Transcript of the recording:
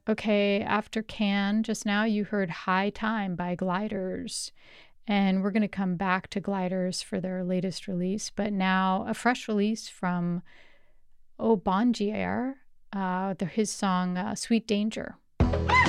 Okay, after Can, just now you heard High Time by Gliders. And we're going to come back to Gliders for their latest release, but now a fresh release from Obongier, his song Sweet Danger.